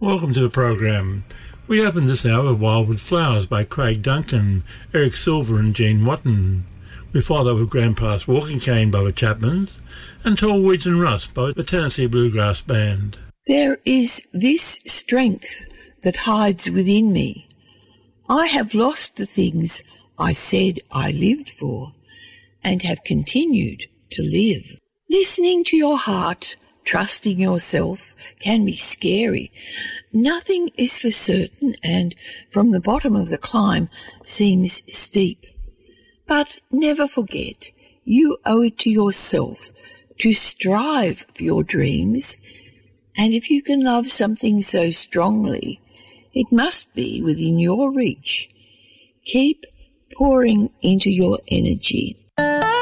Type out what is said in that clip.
Welcome to the program. We opened this hour with Wildwood Flowers by Craig Duncan, Eric Silver and Gene Watton. We followed up with Grandpa's Walking Cane by the Chapmans and Tall Weeds and Rust by the Tennessee Bluegrass Band. There is this strength that hides within me. I have lost the things I said I lived for and have continued to live. Listening to your heart, trusting yourself can be scary. Nothing is for certain, and from the bottom of the climb seems steep. But never forget, you owe it to yourself to strive for your dreams. And if you can love something so strongly, it must be within your reach. Keep pouring into your energy.